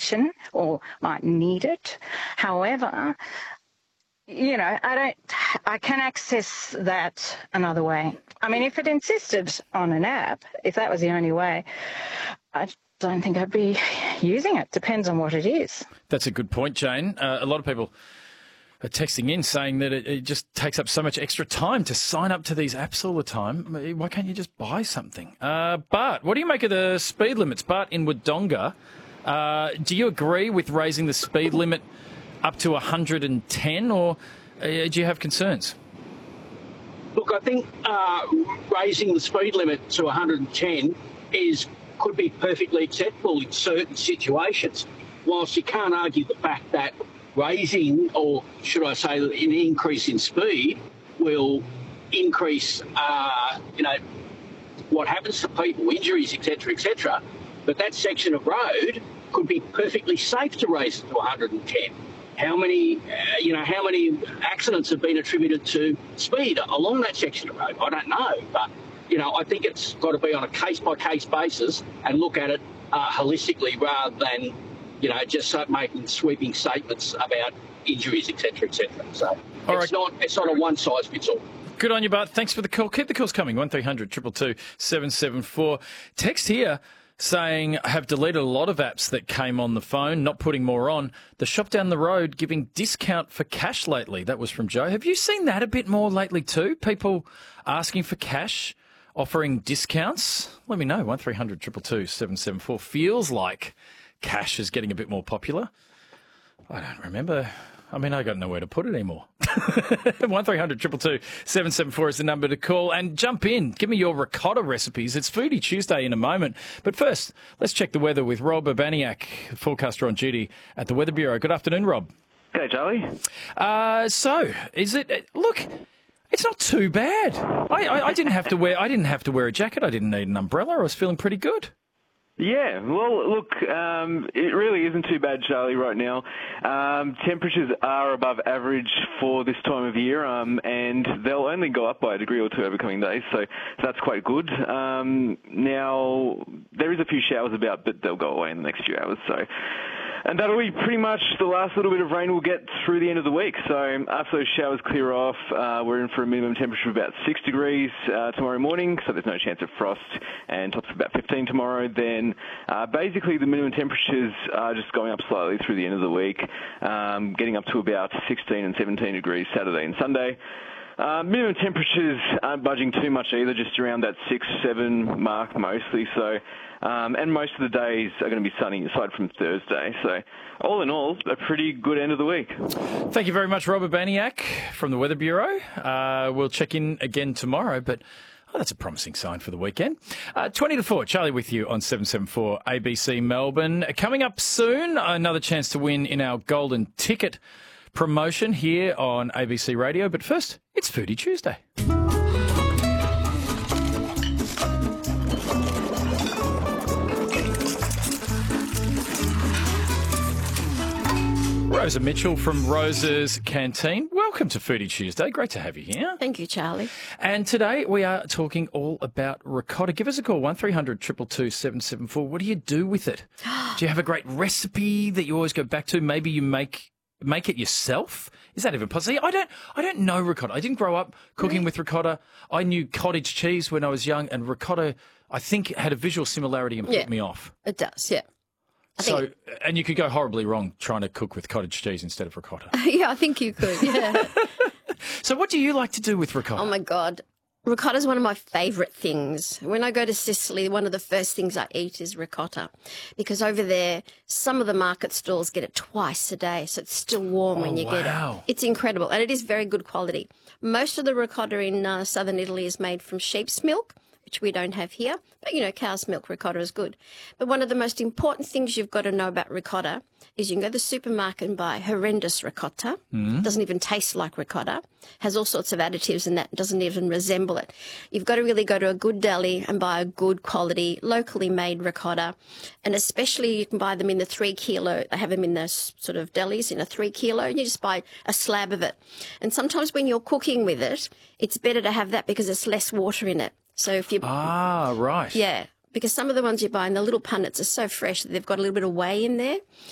kitchen or might need it. However, I can access that another way. I mean, if it insisted on an app, if that was the only way, I don't think I'd be using it. Depends on what it is. That's a good point, Jane. A lot of people are texting in saying that it just takes up so much extra time to sign up to these apps all the time. Why can't you just buy something? Bart, what do you make of the speed limits? Bart in Wodonga, do you agree with raising the speed limit up to 110, or do you have concerns? Look, I think raising the speed limit to 110 could be perfectly acceptable in certain situations, whilst you can't argue the fact that raising, or should I say an increase in speed, will increase, what happens to people, injuries, etc. But that section of road could be perfectly safe to raise it to 110. How many accidents have been attributed to speed along that section of road? I don't know, but I think it's got to be on a case-by-case basis and look at it holistically rather than just making sweeping statements about injuries, etc. So it's not a one-size-fits-all. Good on you, Bart. Thanks for the call. Keep the calls coming. 1300 222 774. Text here saying, I have deleted a lot of apps that came on the phone, not putting more on. The shop down the road giving discount for cash lately. That was from Joe. Have you seen that a bit more lately too? People asking for cash, offering discounts? Let me know. 1300 222 774. Feels like cash is getting a bit more popular. I don't remember. I mean, I got nowhere to put it anymore. 1300 222 774 is the number to call. And jump in. Give me your ricotta recipes. It's Foodie Tuesday in a moment. But first, let's check the weather with Rob Urbaniak, forecaster on duty at the Weather Bureau. Good afternoon, Rob. G'day, Charlie. So, is it... Look, it's not too bad. I didn't have to wear a jacket. I didn't need an umbrella. I was feeling pretty good. Yeah, well, look, it really isn't too bad, Charlie, right now. Temperatures are above average for this time of year, and they'll only go up by a degree or two over coming days, so that's quite good. Now, there is a few showers about, but they'll go away in the next few hours, so... And that'll be pretty much the last little bit of rain we'll get through the end of the week. So after those showers clear off, we're in for a minimum temperature of about 6 degrees tomorrow morning, so there's no chance of frost, and tops of about 15 tomorrow. Then basically the minimum temperatures are just going up slightly through the end of the week, getting up to about 16 and 17 degrees Saturday and Sunday. Minimum temperatures aren't budging too much either, just around that 6-7 mark mostly. So, and most of the days are going to be sunny aside from Thursday. So, all in all, a pretty good end of the week. Thank you very much, Robert Baniak from the Weather Bureau. We'll check in again tomorrow, but that's a promising sign for the weekend. 20 to 4, Charlie with you on 774 ABC Melbourne. Coming up soon, another chance to win in our golden ticket promotion here on ABC Radio. But first, it's Foodie Tuesday. Rosa Mitchell from Rosa's Canteen. Welcome to Foodie Tuesday. Great to have you here. Thank you, Charlie. And today we are talking all about ricotta. Give us a call, 1300 222 774. What do you do with it? Do you have a great recipe that you always go back to? Maybe you make it yourself? Is that even possible? I don't know ricotta. I didn't grow up cooking with ricotta. I knew cottage cheese when I was young, and ricotta, I think, had a visual similarity and put me off. It does, yeah. And you could go horribly wrong trying to cook with cottage cheese instead of ricotta. Yeah, I think you could, yeah. So what do you like to do with ricotta? Oh, my God. Ricotta is one of my favourite things. When I go to Sicily, one of the first things I eat is ricotta, because over there, some of the market stalls get it twice a day, so it's still warm when you get it. It's incredible, and it is very good quality. Most of the ricotta in southern Italy is made from sheep's milk, which we don't have here. But, cow's milk ricotta is good. But one of the most important things you've got to know about ricotta is you can go to the supermarket and buy horrendous ricotta. It doesn't even taste like ricotta. Has all sorts of additives in that. Doesn't even resemble it. You've got to really go to a good deli and buy a good quality, locally made ricotta. And especially you can buy them in the 3 kilo. They have them in the sort of delis in a 3 kilo. And you just buy a slab of it. And sometimes when you're cooking with it, it's better to have that because there's less water in it. So if you... Ah, right. Yeah, because some of the ones you buy in the little punnets are so fresh that they've got a little bit of whey in there.